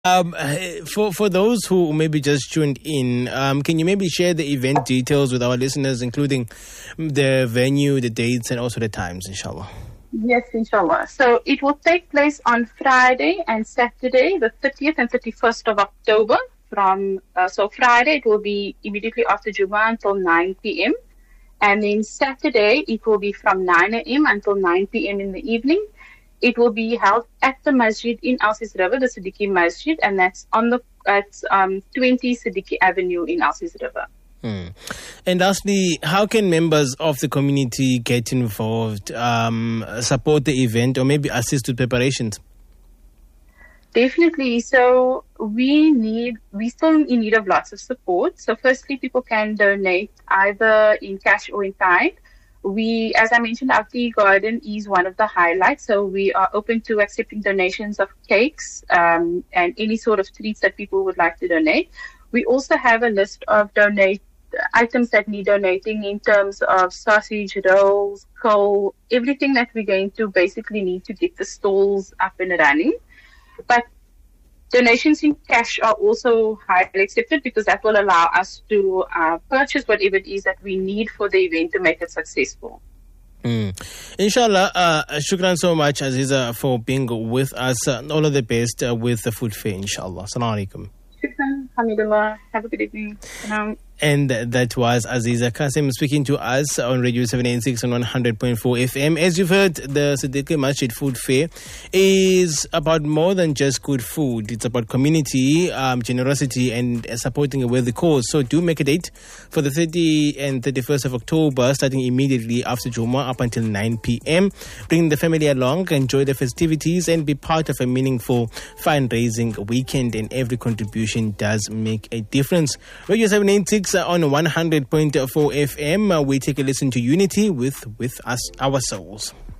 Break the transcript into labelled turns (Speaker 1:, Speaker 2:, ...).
Speaker 1: For those who maybe just tuned in, can you maybe share the event details with our listeners, including the venue, the dates, and also the times, inshallah?
Speaker 2: Yes, inshallah. So it will take place on Friday and Saturday, the 30th and 31st of October. So Friday, it will be immediately after Jummah until 9 p.m. And then Saturday, it will be from 9 a.m. until 9 p.m. in the evening. It will be held at the masjid in Al-Sis River, the Siddiqui Masjid, and that's at 20 Siddiqui Avenue in Al-Sis River.
Speaker 1: And lastly, how can members of the community get involved, support the event, or maybe assist with preparations?
Speaker 2: Definitely. So we're still in need of lots of support. So firstly, people can donate either in cash or in kind. As I mentioned, our tea garden is one of the highlights. So we are open to accepting donations of cakes and any sort of treats that people would like to donate. We also have a list of items that need donating in terms of sausage, rolls, coal, everything that we're going to basically need to get the stalls up and running. But donations in cash are also highly accepted because that will allow us to purchase whatever it is that we need for the event to make it successful.
Speaker 1: Inshallah, shukran so much, Aziza, for being with us. All of the best with the food fair, inshallah. Assalamu alaikum.
Speaker 2: Shukran, Hamidullah. Have a good evening.
Speaker 1: And that was Aziza Kasim speaking to us on Radio 786 on 100.4 FM. As you've heard, the Siddiqui Masjid Food Fair is about more than just good food. It's about community, generosity, and supporting a worthy cause. So do make a date for the 30th and 31st of October, starting immediately after Jummah up until 9 p.m. Bring the family along, enjoy the festivities, and be part of a meaningful fundraising weekend. And every contribution does make a difference. Radio 786 on 100.4 FM. We take a listen to Unity with us, our souls.